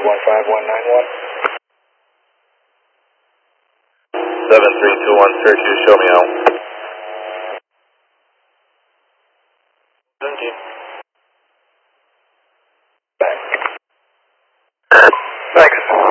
15191. 7321, Syracuse, show me home. 17. Back. Thanks.